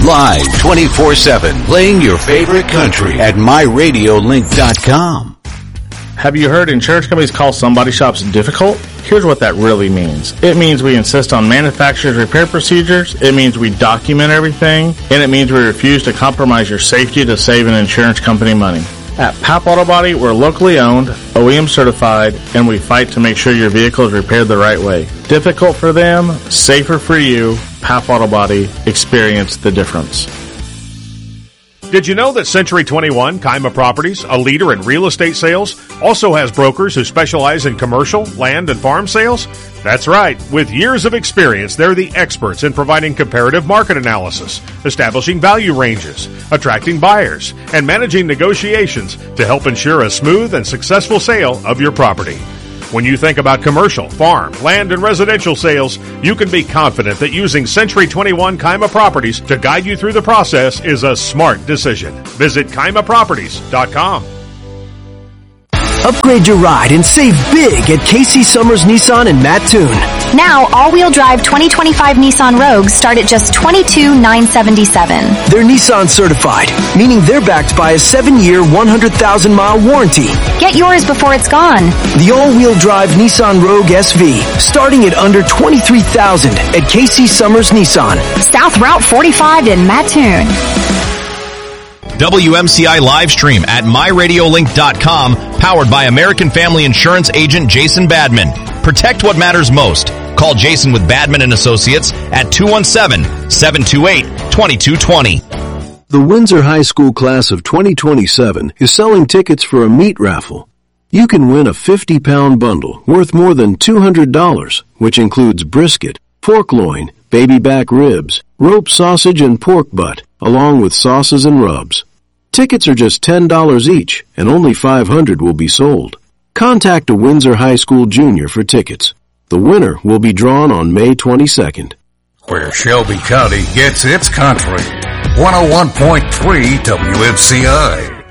Live 24/7, playing your favorite country at MyRadioLink.com. Have you heard insurance companies call somebody shops difficult? Here's what that really means. It means we insist on manufacturer's repair procedures, it means we document everything, and it means we refuse to compromise your safety to save an insurance company money. At PAP Auto Body, we're locally owned, OEM certified, and we fight to make sure your vehicle is repaired the right way. Difficult for them, safer for you. PAP Auto Body. Experience the difference. Did you know that Century 21 Kaima Properties, a leader in real estate sales, also has brokers who specialize in commercial, land, and farm sales? That's right. With years of experience, they're the experts in providing comparative market analysis, establishing value ranges, attracting buyers, and managing negotiations to help ensure a smooth and successful sale of your property. When you think about commercial, farm, land, and residential sales, you can be confident that using Century 21 Kaima Properties to guide you through the process is a smart decision. Visit KaimaProperties.com. Upgrade your ride and save big at Casey Summers Nissan in Mattoon. Now, all-wheel drive 2025 Nissan Rogues start at just $22,977. They're Nissan certified, meaning they're backed by a 7-year, 100,000-mile warranty. Get yours before it's gone. The all-wheel drive Nissan Rogue SV, starting at under $23,000 at Casey Summers Nissan. South Route 45 in Mattoon. WMCI live stream at MyRadioLink.com, powered by American Family Insurance agent Jason Badman. Protect what matters most. Call Jason with Badman & Associates at 217-728-2220. The Windsor High School class of 2027 is selling tickets for a meat raffle. You can win a 50-pound bundle worth more than $200, which includes brisket, pork loin, baby back ribs, rope sausage, and pork butt, along with sauces and rubs. Tickets are just $10 each, and only 500 will be sold. Contact a Windsor High School junior for tickets. The winner will be drawn on May 22nd. Where Shelby County gets its country. 101.3 WMCI.